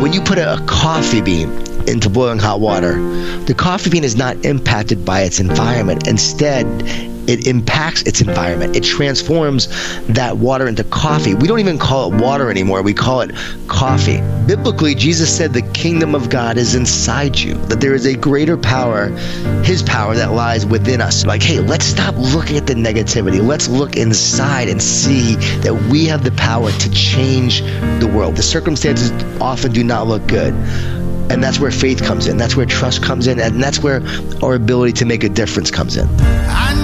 when you put a coffee bean into boiling hot water, the coffee bean is not impacted by its environment. Instead, it impacts its environment. It transforms that water into coffee. We don't even call it water anymore. We call it coffee. Biblically, Jesus said the kingdom of God is inside you, that there is a greater power, his power, that lies within us. Like, hey, let's stop looking at the negativity. Let's look inside and see that we have the power to change the world. The circumstances often do not look good. And that's where faith comes in. That's where trust comes in. And that's where our ability to make a difference comes in.